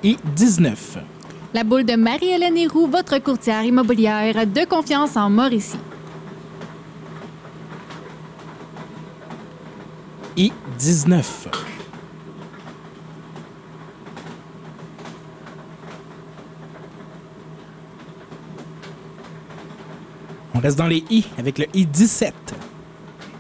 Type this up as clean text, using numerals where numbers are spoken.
I-19. La boule de Marie-Hélène Héroux, votre courtière immobilière de confiance en Mauricie. I-19. On reste dans les I avec le I-17.